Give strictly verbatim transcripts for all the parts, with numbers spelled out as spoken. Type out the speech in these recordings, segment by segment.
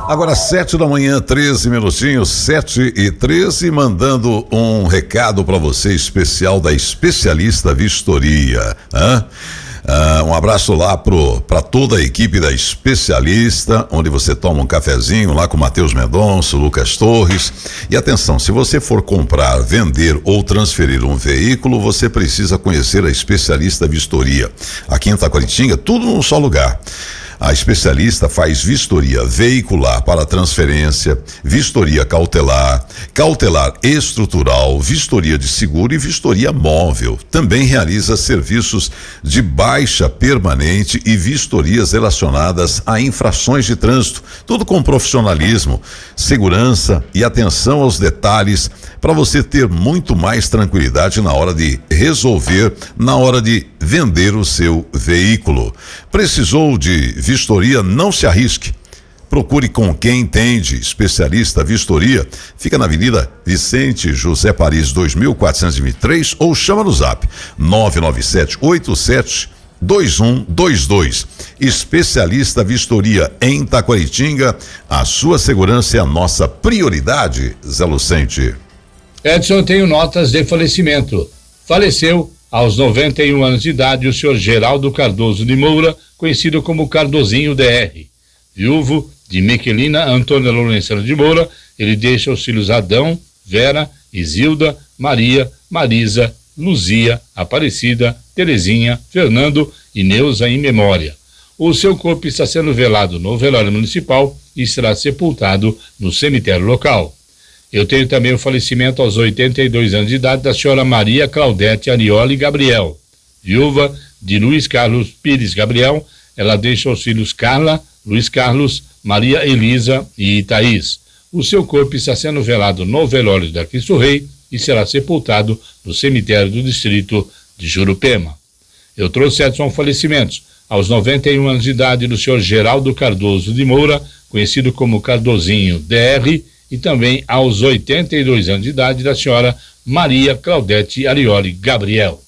Agora sete da manhã, treze minutinhos, sete e treze, mandando um recado para você especial da Especialista Vistoria. Hã? Ah, um abraço lá pro para toda a equipe da Especialista, onde você toma um cafezinho lá com o Matheus Mendonça, Lucas Torres. E atenção, se você for comprar, vender ou transferir um veículo, você precisa conhecer a Especialista Vistoria. Aqui em Taquaritinga, tudo num só lugar. A especialista faz vistoria veicular para transferência, vistoria cautelar, cautelar estrutural, vistoria de seguro e vistoria móvel. Também realiza serviços de baixa permanente e vistorias relacionadas a infrações de trânsito. Tudo com profissionalismo, segurança e atenção aos detalhes para você ter muito mais tranquilidade na hora de resolver, na hora de vender o seu veículo. Precisou de vistoria? Não se arrisque. Procure com quem entende. Especialista Vistoria fica na Avenida Vicente José Paris dois mil quatrocentos e vinte e três ou chama no Zap nove nove sete oito sete dois um dois dois. Especialista Vistoria em Taquaritinga. A sua segurança é a nossa prioridade, Zé Lucente. Edson, tenho notas de falecimento. Faleceu aos noventa e um anos de idade o senhor Geraldo Cardoso de Moura, conhecido como Cardozinho D R. Viúvo de Miquelina Antônia Lourenciano de Moura, ele deixa os filhos Adão, Vera, Isilda, Maria, Marisa, Luzia, Aparecida, Terezinha, Fernando e Neuza em memória. O seu corpo está sendo velado no velório municipal e será sepultado no cemitério local. Eu tenho também o falecimento aos oitenta e dois anos de idade da senhora Maria Claudete Arioli Gabriel, viúva de Luiz Carlos Pires Gabriel. Ela deixa os filhos Carla, Luiz Carlos, Maria Elisa e Thaís. O seu corpo está sendo velado no velório da Cristo Rei e será sepultado no cemitério do distrito de Jurupema. Eu trouxe Edson falecimentos aos noventa e um anos de idade do senhor Geraldo Cardoso de Moura, conhecido como Cardozinho D R, e também aos oitenta e dois anos de idade da senhora Maria Claudete Arioli Gabriel.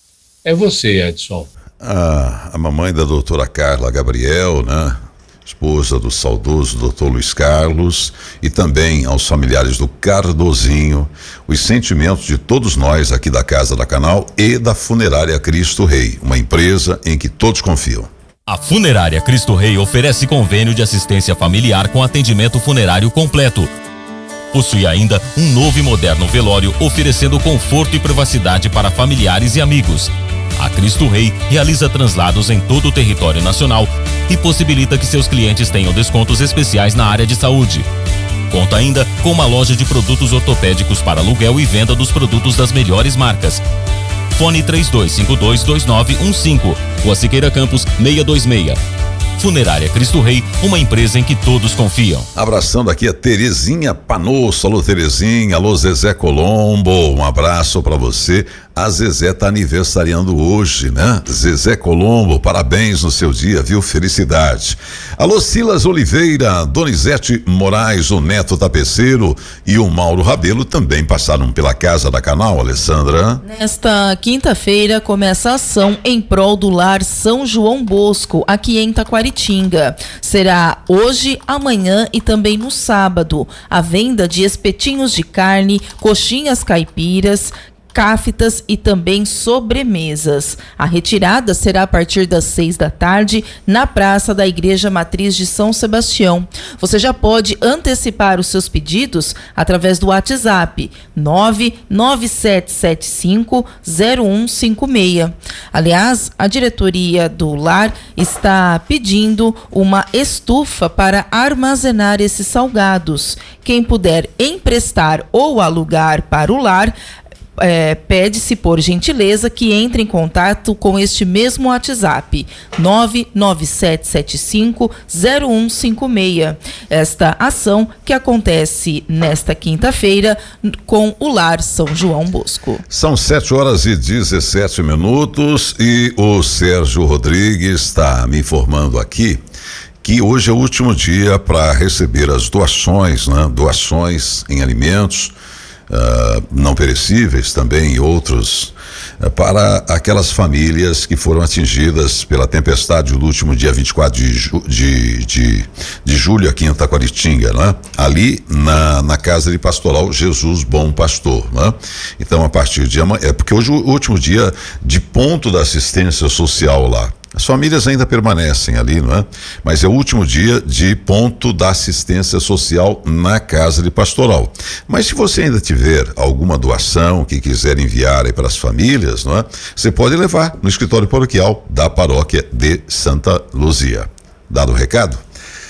É você, Edson. Ah, a mamãe da doutora Carla Gabriel, né? Esposa do saudoso doutor Luiz Carlos, e também aos familiares do Cardozinho, os sentimentos de todos nós aqui da Casa da Canal e da Funerária Cristo Rei, uma empresa em que todos confiam. A Funerária Cristo Rei oferece convênio de assistência familiar com atendimento funerário completo. Possui ainda um novo e moderno velório, oferecendo conforto e privacidade para familiares e amigos. A Cristo Rei realiza translados em todo o território nacional e possibilita que seus clientes tenham descontos especiais na área de saúde. Conta ainda com uma loja de produtos ortopédicos para aluguel e venda dos produtos das melhores marcas. Fone três dois cinco dois dois nove um cinco, Rua Siqueira Campos seiscentos e vinte e seis. Funerária Cristo Rei, uma empresa em que todos confiam. Abraçando aqui a Terezinha Panosso. Alô, Terezinha. Alô, Zezé Colombo. Um abraço pra você. A Zezé tá aniversariando hoje, né? Zezé Colombo, parabéns no seu dia, viu? Felicidade. Alô, Silas Oliveira, Donizete Moraes, o Neto Tapeceiro e o Mauro Rabelo também passaram pela Casa da Canal, Alessandra. Nesta quinta-feira começa a ação em prol do Lar São João Bosco, aqui em Taquaritinga. Será hoje, amanhã e também no sábado. A venda de espetinhos de carne, coxinhas caipiras, cáfitas e também sobremesas. A retirada será a partir das seis da tarde na Praça da Igreja Matriz de São Sebastião. Você já pode antecipar os seus pedidos através do WhatsApp nove nove sete sete cinco zero um cinco seis. Aliás, a diretoria do lar está pedindo uma estufa para armazenar esses salgados. Quem puder emprestar ou alugar para o lar, É, pede-se por gentileza que entre em contato com este mesmo WhatsApp nove nove sete sete cinco zero um cinco seis. Esta ação que acontece nesta quinta-feira com o Lar São João Bosco. São sete horas e dezessete minutos e o Sérgio Rodrigues está me informando aqui que hoje é o último dia para receber as doações, né? Doações em alimentos Uh, não perecíveis também e outros para aquelas famílias que foram atingidas pela tempestade do último dia vinte e quatro de, ju, de, de, de julho aqui em Taquaritinga, né? Ali na, na casa de pastoral Jesus Bom Pastor, né? Então, a partir de amanhã, é porque hoje é o último dia de ponto da assistência social lá. As famílias ainda permanecem ali, não é? Mas é o último dia de ponto da assistência social na casa de pastoral. Mas se você ainda tiver alguma doação que quiser enviar aí para as famílias, não é? Você pode levar no escritório paroquial da paróquia de Santa Luzia. Dado o recado?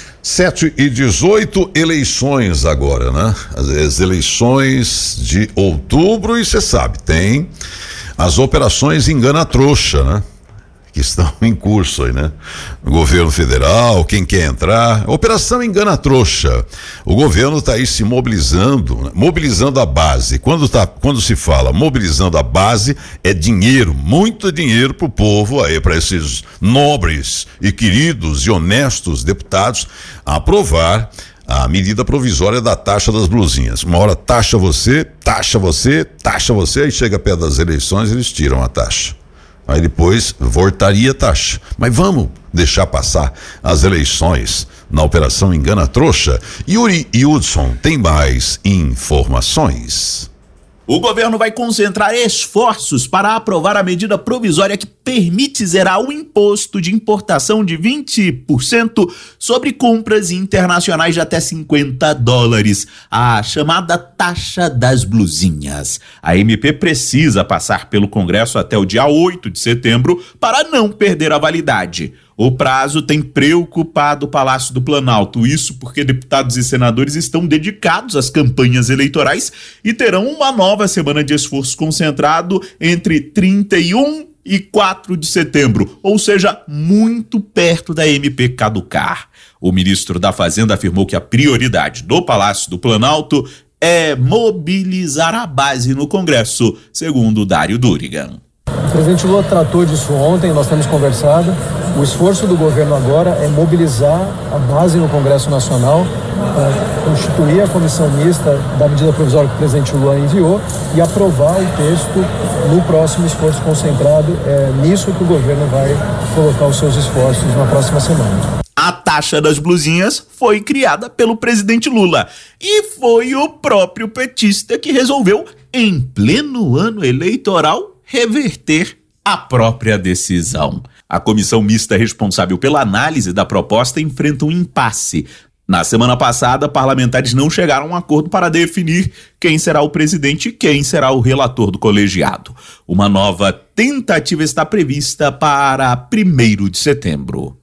sete e dezoito, eleições agora, né? As, as eleições de outubro, e você sabe, tem as operações engana-trouxa, né? Que estão em curso aí, né? O governo federal, quem quer entrar, operação engana-trouxa. O governo está aí se mobilizando, né? Mobilizando a base. Quando, tá, quando se fala mobilizando a base, é dinheiro, muito dinheiro pro povo aí, para esses nobres e queridos e honestos deputados aprovar a medida provisória da taxa das blusinhas. Uma hora taxa você, taxa você, taxa você, aí chega perto das eleições, eles tiram a taxa. Aí depois voltaria a taxa. Mas vamos deixar passar as eleições na operação engana-trouxa. Yuri e Hudson tem mais informações. O governo vai concentrar esforços para aprovar a medida provisória que permite zerar o imposto de importação de vinte por cento sobre compras internacionais de até cinquenta dólares, a chamada taxa das blusinhas. A M P precisa passar pelo Congresso até o dia oito de setembro para não perder a validade. O prazo tem preocupado o Palácio do Planalto, isso porque deputados e senadores estão dedicados às campanhas eleitorais e terão uma nova semana de esforço concentrado entre trinta e um e quatro de setembro, ou seja, muito perto da M P caducar. O ministro da Fazenda afirmou que a prioridade do Palácio do Planalto é mobilizar a base no Congresso, segundo Dário Durigan. O presidente Lula tratou disso ontem, nós temos conversado. O esforço do governo agora é mobilizar a base no Congresso Nacional para constituir a comissão mista da medida provisória que o presidente Lula enviou e aprovar o texto no próximo esforço concentrado. É nisso que o governo vai colocar os seus esforços na próxima semana. A taxa das blusinhas foi criada pelo presidente Lula e foi o próprio petista que resolveu, em pleno ano eleitoral, reverter a própria decisão. A comissão mista responsável pela análise da proposta enfrenta um impasse. Na semana passada, parlamentares não chegaram a um acordo para definir quem será o presidente e quem será o relator do colegiado. Uma nova tentativa está prevista para primeiro de setembro.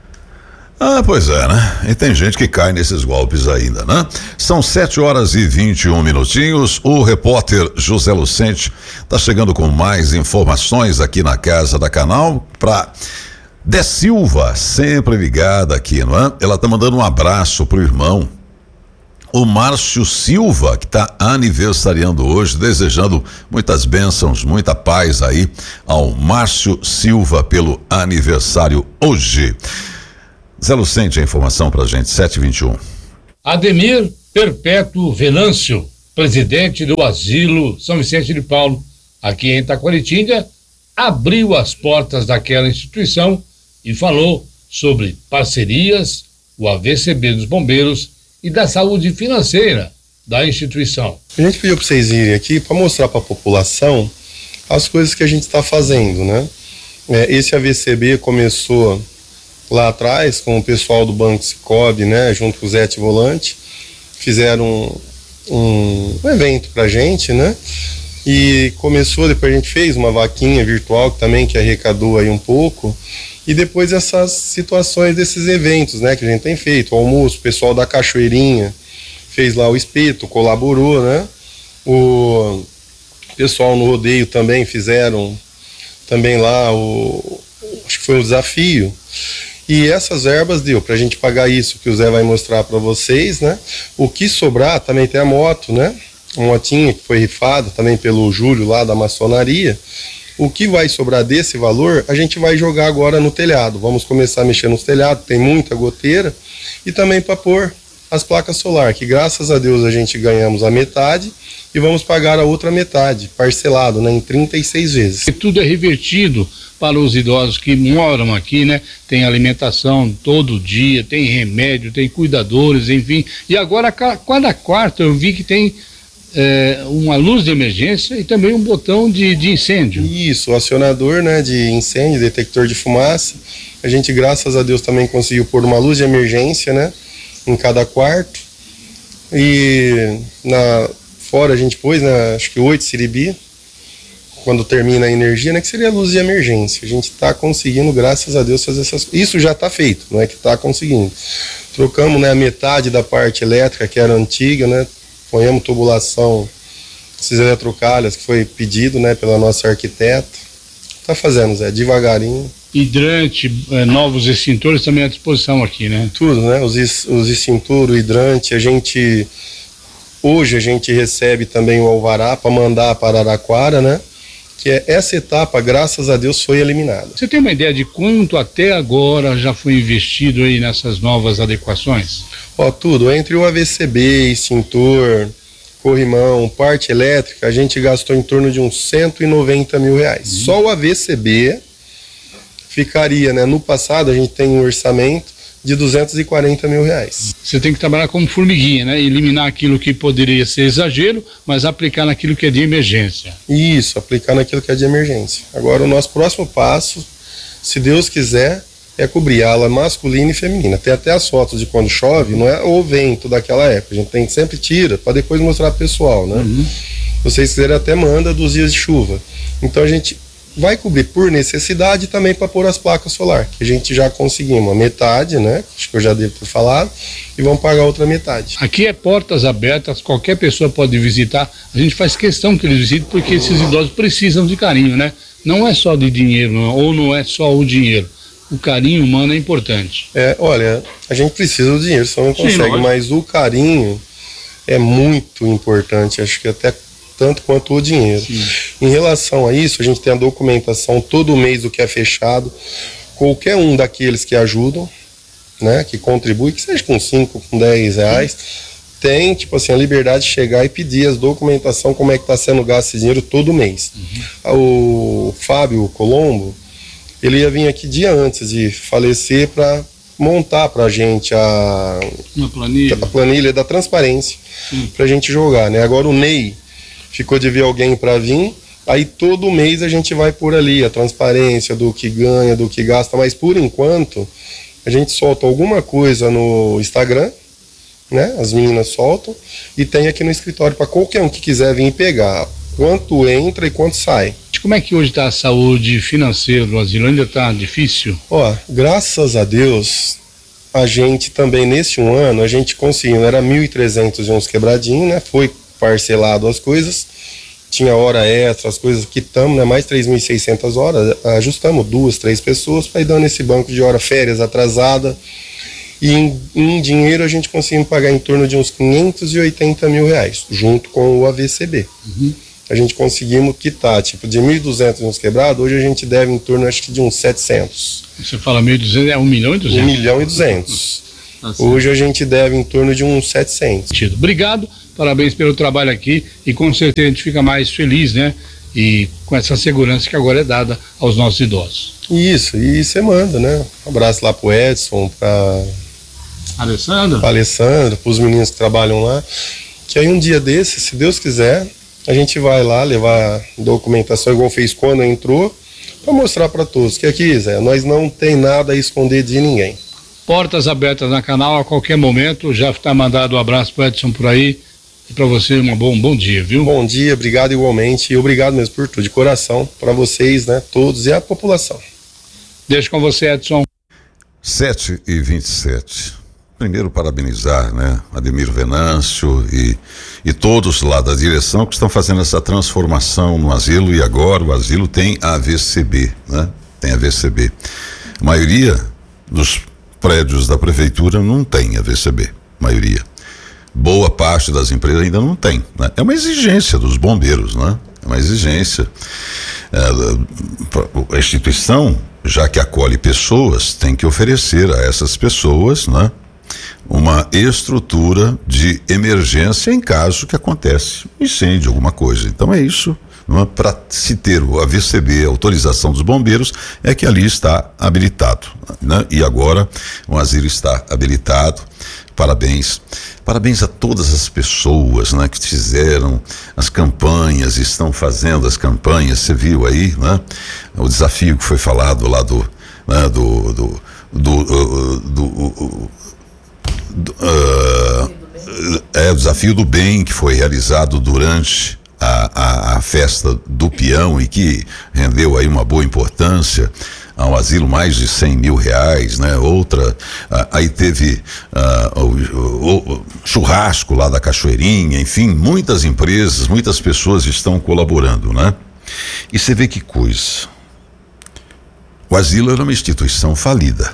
Ah, pois é, né? E tem gente que cai nesses golpes ainda, né? São sete horas e vinte e um minutinhos. O repórter José Lucente tá chegando com mais informações aqui na casa da Canal para Dé Silva, sempre ligada aqui, não é? Ela tá mandando um abraço pro irmão, o Márcio Silva, que tá aniversariando hoje, desejando muitas bênçãos, muita paz aí ao Márcio Silva pelo aniversário hoje. Zé Lucente, a informação pra gente, sete e vinte e um. Ademir Perpétuo Venâncio, presidente do Asilo São Vicente de Paulo, aqui em Taquaritinga, abriu as portas daquela instituição e falou sobre parcerias, o A V C B dos bombeiros e da saúde financeira da instituição. A gente pediu para vocês irem aqui para mostrar para a população as coisas que a gente está fazendo, né? É, esse A V C B começou lá atrás com o pessoal do Banco Sicoob, né, junto com o Zé Volante, fizeram um, um, um evento pra gente, né, e começou, depois a gente fez uma vaquinha virtual também que arrecadou aí um pouco, e depois essas situações desses eventos, né, que a gente tem feito, o almoço, o pessoal da Cachoeirinha fez lá o espeto, colaborou, né, o pessoal no rodeio também fizeram também lá o, acho que foi o desafio. E essas verbas deu pra gente pagar isso que o Zé vai mostrar para vocês, né? O que sobrar também tem a moto, né? Uma motinha que foi rifada também pelo Júlio lá da maçonaria. O que vai sobrar desse valor, a gente vai jogar agora no telhado. Vamos começar a mexer nos telhados, tem muita goteira. E também para pôr as placas solar, que graças a Deus a gente ganhamos a metade e vamos pagar a outra metade, parcelado, né, em trinta e seis vezes. E tudo é revertido para os idosos que moram aqui, né? Tem alimentação todo dia, tem remédio, tem cuidadores, enfim. E agora, cada quarto eu vi que tem é, uma luz de emergência e também um botão de, de incêndio. Isso, o acionador, né, de incêndio, detector de fumaça. A gente, graças a Deus, também conseguiu pôr uma luz de emergência, né, em cada quarto. E na, fora a gente pôs, né, acho que oito siribi, quando termina a energia, né, que seria a luz de emergência. A gente está conseguindo, graças a Deus, fazer essas coisas. Isso já está feito, não é que está conseguindo. Trocamos, né, a metade da parte elétrica, que era antiga, né, ponhamos tubulação, esses eletrocalhas, que foi pedido, né, pela nossa arquiteta. Está fazendo, Zé, devagarinho. Hidrante, eh, novos extintores também à disposição aqui, né? Tudo, né, os, os extintores, o hidrante, a gente... Hoje a gente recebe também o alvará para mandar para Araraquara, né? Que é essa etapa, graças a Deus, foi eliminada. Você tem uma ideia de quanto até agora já foi investido aí nessas novas adequações? Ó, tudo, entre o A V C B, extintor, corrimão, parte elétrica, a gente gastou em torno de uns cento e noventa mil reais. Uhum. Só o A V C B ficaria, né? No passado a gente tem um orçamento de duzentos e quarenta mil reais. Você tem que trabalhar como formiguinha, né? Eliminar aquilo que poderia ser exagero, mas aplicar naquilo que é de emergência. Isso, aplicar naquilo que é de emergência. Agora o nosso próximo passo, se Deus quiser, é cobrir a ala masculina e feminina. Tem até as fotos de quando chove, não é o vento daquela época. A gente tem sempre tira para depois mostrar pro pessoal, né? Uhum. Se vocês quiserem até manda dos dias de chuva. Então a gente vai cobrir por necessidade também para pôr as placas solar, que a gente já conseguimos a metade, né? Acho que eu já devo ter falado, e vamos pagar a outra metade. Aqui é portas abertas, qualquer pessoa pode visitar. A gente faz questão que eles visitem porque esses idosos precisam de carinho, né? Não é só de dinheiro, não, ou não é só o dinheiro. O carinho humano é importante. É, olha, a gente precisa do dinheiro, só não consegue, Sim, mas o carinho é muito importante, acho que até tanto quanto o dinheiro. Sim. Em relação a isso, a gente tem a documentação todo mês do que é fechado. Qualquer um daqueles que ajudam, né, que contribui, que seja com cinco, com dez reais, tem, tipo assim, a liberdade de chegar e pedir as documentação, como é que está sendo gasto esse dinheiro todo mês. Uhum. O Fábio Colombo, ele ia vir aqui dia antes de falecer para montar para a gente a, Uma planilha. a planilha da transparência para a gente jogar, né? Agora o Ney ficou de ver alguém para vir, aí todo mês a gente vai por ali a transparência do que ganha, do que gasta, mas por enquanto a gente solta alguma coisa no Instagram, né? As meninas soltam, e tem aqui no escritório para qualquer um que quiser vir pegar quanto entra e quanto sai. Como é que hoje está a saúde financeira do asilo? Ainda está difícil? Ó, graças a Deus, a gente também nesse um ano, a gente conseguiu, era mil e trezentos e uns quebradinhos, né? Foi parcelado as coisas, tinha hora extra, as coisas, quitamos, né, mais três mil e seiscentas horas, ajustamos duas, três pessoas para ir dando esse banco de hora, férias atrasada, e em, em dinheiro a gente conseguiu pagar em torno de uns quinhentos e oitenta mil reais, junto com o A V C B. Uhum. A gente conseguimos quitar, tipo, de mil e duzentos uns quebrados, hoje a gente deve em torno, acho que de uns setecentos. Você fala mil e duzentos, é um milhão e duzentos? Um milhão e duzentos. Hoje a gente deve em torno de uns setecentos. Obrigado. Parabéns pelo trabalho aqui e com certeza a gente fica mais feliz, né? E com essa segurança que agora é dada aos nossos idosos. Isso, e você manda, né? Um abraço lá pro Edson, pra Alessandro, pra Alessandro, pros meninos que trabalham lá. Que aí um dia desse, se Deus quiser, a gente vai lá levar documentação igual fez quando entrou, para mostrar para todos que aqui, Zé, nós não tem nada a esconder de ninguém. Portas abertas na canal a qualquer momento, já está mandado um abraço pro Edson por aí. E para você um bom, um bom dia, viu? Bom dia, obrigado igualmente e obrigado mesmo por tudo, de coração, para vocês, né, todos e a população. Deixo com você, Edson. sete e vinte e sete. Primeiro parabenizar, né, Ademir Venâncio e, e todos lá da direção que estão fazendo essa transformação no asilo, e agora o asilo tem A V C B, né? Tem A V C B. A maioria dos prédios da prefeitura não tem A V C B, maioria. Boa parte das empresas ainda não tem, né? É uma exigência dos bombeiros, né? É uma exigência. É, a instituição, já que acolhe pessoas, tem que oferecer a essas pessoas, né, uma estrutura de emergência em caso que acontece um incêndio, alguma coisa. Então é isso. Para se ter o A V C B, a autorização dos bombeiros, é que ali está habilitado, né? E agora o asilo está habilitado. Parabéns, parabéns a todas as pessoas, né, que fizeram as campanhas, estão fazendo as campanhas. Você viu aí, né, o desafio que foi falado lá do, né, do, do, do, uh, do, uh, do uh, é o desafio do bem que foi realizado durante A, a, a festa do peão e que rendeu aí uma boa importância ao asilo, mais de cem mil reais, né? Outra, ah, aí teve ah, o, o, o churrasco lá da Cachoeirinha, enfim, muitas empresas, muitas pessoas estão colaborando, né? E você vê que coisa. O asilo era uma instituição falida,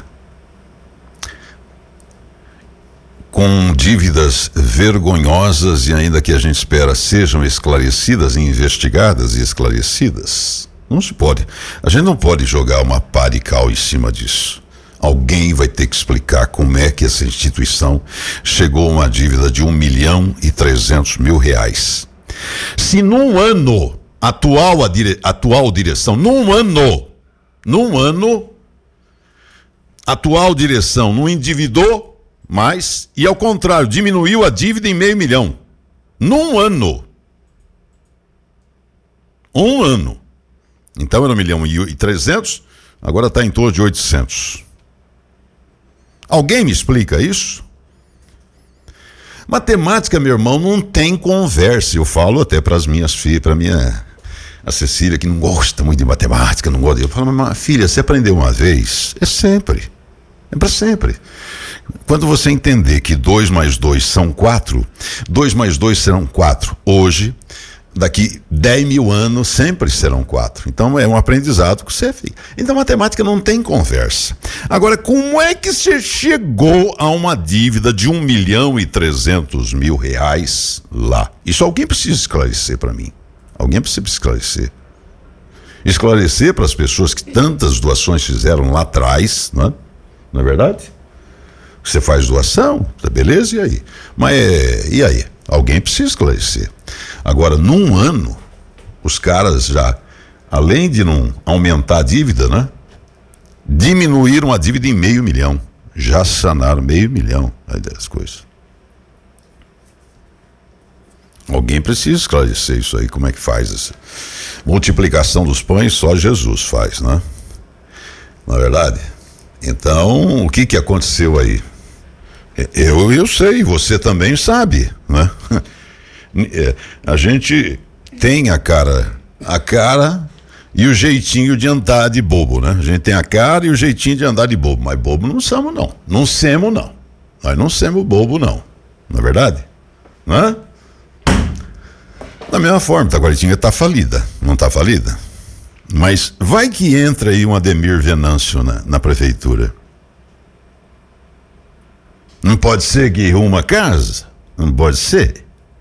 com dívidas vergonhosas, e ainda que a gente espera sejam esclarecidas e investigadas e esclarecidas. Não se pode, a gente não pode jogar uma pá de cal em cima disso. Alguém vai ter que explicar como é que essa instituição chegou a uma dívida de um milhão e trezentos mil reais. Se num ano, atual, a dire, atual direção, num ano, num ano, atual direção não endividou mais, e ao contrário, diminuiu a dívida em meio milhão. Num ano. Um ano. Então era um milhão e trezentos, agora está em torno de oitocentos. Alguém me explica isso? Matemática, meu irmão, não tem conversa. Eu falo até para as minhas filhas, para minha a Cecília, que não gosta muito de matemática, não gosta. Eu falo, mas filha, você aprendeu uma vez? É sempre. É para sempre. Quando você entender que dois mais dois são quatro, dois mais dois serão quatro. Hoje, daqui dez mil anos, sempre serão quatro. Então é um aprendizado que você fica. Então matemática não tem conversa. Agora, como é que você chegou a uma dívida de um milhão e trezentos mil reais lá? Isso alguém precisa esclarecer para mim. Alguém precisa esclarecer. Esclarecer para as pessoas que tantas doações fizeram lá atrás, não é? Não é verdade? Você faz doação, beleza, e aí? Mas é, e aí? Alguém precisa esclarecer. Agora, num ano, os caras já, além de não aumentar a dívida, né? Diminuíram a dívida em meio milhão. Já sanaram meio milhão das coisas. Alguém precisa esclarecer isso aí, como é que faz essa multiplicação dos pães, só Jesus faz, né? Na verdade? Então, o que que aconteceu aí? Eu, eu sei, você também sabe, né? A gente tem a cara, a cara e o jeitinho de andar de bobo, né? A gente tem a cara e o jeitinho de andar de bobo, mas bobo não somos não, não semos não, nós não somos bobo não, não é verdade? Né? Da mesma forma, Taquaritinga tá falida, não tá falida? Mas vai que entra aí um Ademir Venâncio na, na prefeitura. Não pode ser que arruma casa? Não pode ser.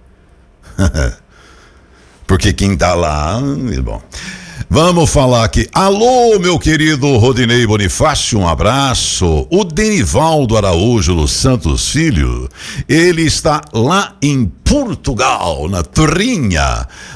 Porque quem tá lá, bom. Vamos falar aqui. Alô, meu querido Rodinei Bonifácio, um abraço. O Denivaldo Araújo dos Santos Filho, ele está lá em Portugal, na Torrinha.